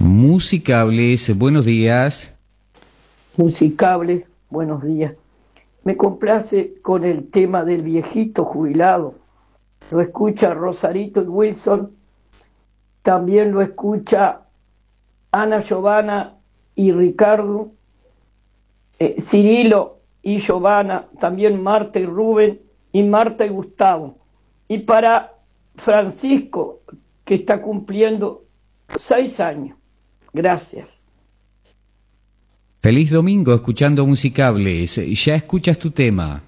Musicables, buenos días. Musicable, buenos días. Me complace con el tema del viejito jubilado. Lo escucha Rosarito y Wilson. También lo escucha Ana, Giovanna y Ricardo. Cirilo y Giovanna. También Marta y Rubén. Y Marta y Gustavo. Y para Francisco, que está cumpliendo 6 años. Gracias. Feliz domingo escuchando Musicables. Ya escuchas tu tema.